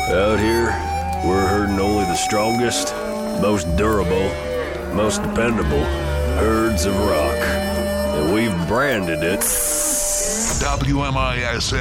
Out here, we're herding only the strongest, most durable, most dependable herds of rock. And we've branded it WMIS